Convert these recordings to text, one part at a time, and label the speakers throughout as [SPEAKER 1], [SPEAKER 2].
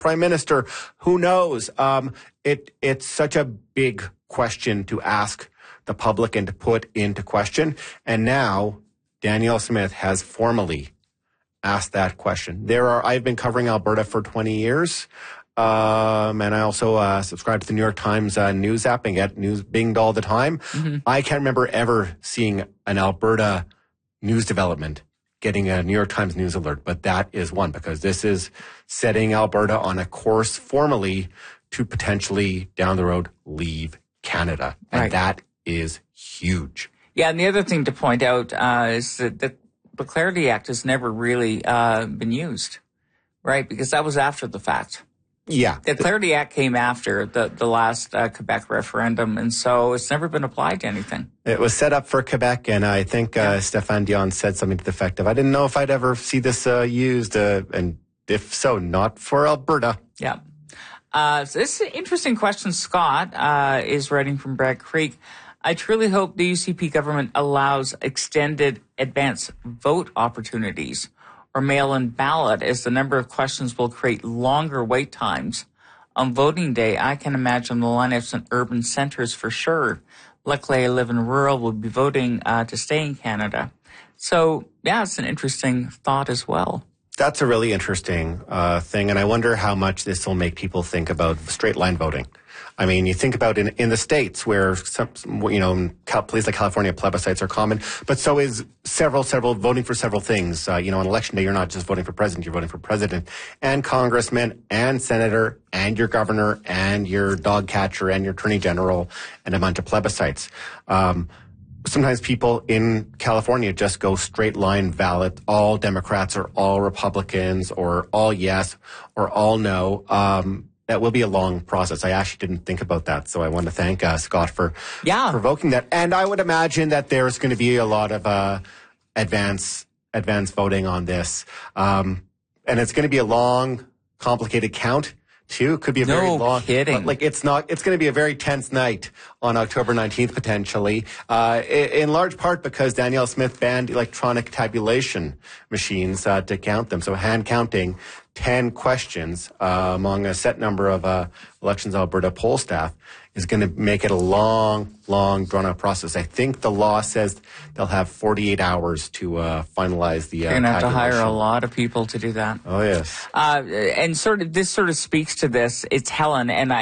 [SPEAKER 1] Prime Minister? Who knows? It's such a big question to ask the public and to put into question. And now Danielle Smith has formally asked that question. I've been covering Alberta for 20 years. And I also subscribe to the New York Times news app and get news binged all the time. Mm-hmm. I can't remember ever seeing an Alberta news development getting a New York Times news alert, but that is one, because this is setting Alberta on a course formally to potentially down the road leave Canada. And that is huge. Yeah, and the other thing to point out is that the Clarity Act has never really been used, right? Because that was after the fact. Yeah. The Clarity Act came after the last Quebec referendum, and so it's never been applied to anything. It was set up for Quebec, and I think Stéphane Dion said something to the effect of, I didn't know if I'd ever see this used, and if so, not for Alberta. Yeah. So this is an interesting question. Scott is writing from Bragg Creek. I truly hope the UCP government allows extended advance vote opportunities or mail-in ballot, as the number of questions will create longer wait times. On voting day, I can imagine the lineups in urban centers for sure. Luckily, I live in rural, will be voting to stay in Canada. So, yeah, it's an interesting thought as well. That's a really interesting thing, and I wonder how much this will make people think about straight line voting. I mean, you think about in the States where places like California, plebiscites are common, but so is several voting for several things. On election day, you're not just voting for president, you're voting for president and congressman and senator and your governor and your dog catcher and your attorney general and a bunch of plebiscites. Sometimes people in California just go straight line ballot, all Democrats or all Republicans or all yes or all no. That will be a long process. I actually didn't think about that, so I want to thank Scott for provoking that. And I would imagine that there's going to be a lot of advance voting on this, and it's going to be a long, complicated count too. It could be a very long. Kidding. It's going to be a very tense night on October 19th potentially, in large part because Danielle Smith banned electronic tabulation machines to count them. So hand counting 10 questions among a set number of Elections Alberta poll staff is going to make it a long, drawn-out process. I think the law says they'll have 48 hours to finalize the You're going to have to hire a lot of people to do that. Oh, yes. And this sort of speaks to this. It's Helen, and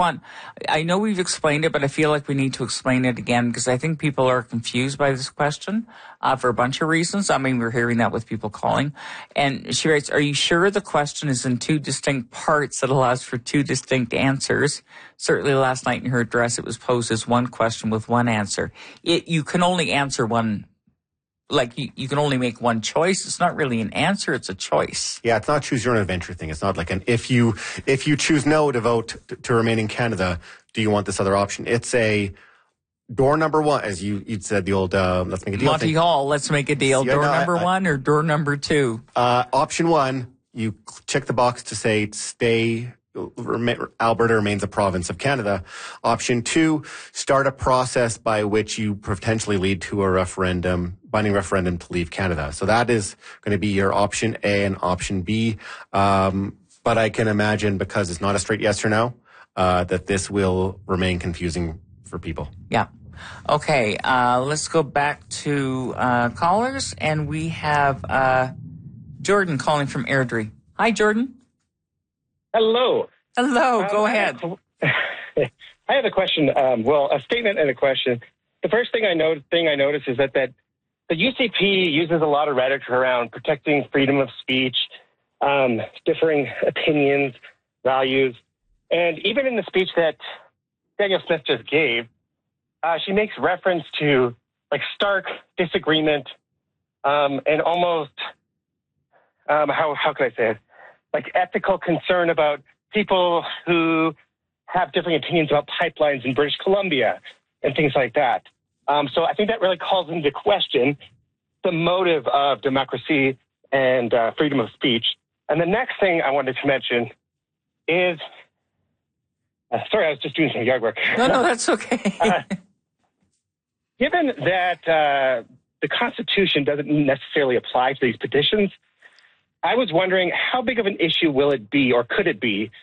[SPEAKER 1] I know we've explained it, but I feel like we need to explain it again because I think people are confused by this question for a bunch of reasons. I mean, we're hearing that with people calling. And she writes, are you sure the question is in two distinct parts that allows for two distinct answers? Certainly last night in her address, it was posed as one question with one answer. You can only answer one, you can only make one choice. It's not really an answer, it's a choice. Yeah, it's not choose your own adventure thing. It's not like if you choose no to vote to remain in Canada, do you want this other option? It's a door number one, as you'd said, the old let's make a deal Monty thing. Hall, let's make a deal. Door number one or door number two? Option one, you check the box to say stay. Alberta remains a province of Canada. Option two, start a process by which you potentially lead to a binding referendum to leave Canada. So that is going to be your option A and option B. But I can imagine, because it's not a straight yes or no, that this will remain confusing for people. Yeah. Okay. Let's go back to callers, and we have Jordan calling from Airdrie. Hi, Jordan.
[SPEAKER 2] Hello.
[SPEAKER 1] Go ahead.
[SPEAKER 2] I have a question. A statement and a question. The first thing I noticed is that the UCP uses a lot of rhetoric around protecting freedom of speech, differing opinions, values, and even in the speech that Danielle Smith just gave, she makes reference to stark disagreement and almost how can I say it? Ethical concern about people who have different opinions about pipelines in British Columbia and things like that. So I think that really calls into question the motive of democracy and freedom of speech. And the next thing I wanted to mention is, sorry, I was just doing some yard work.
[SPEAKER 1] No, that's okay.
[SPEAKER 2] Given that the Constitution doesn't necessarily apply to these petitions, I was wondering how big of an issue will it be or could it be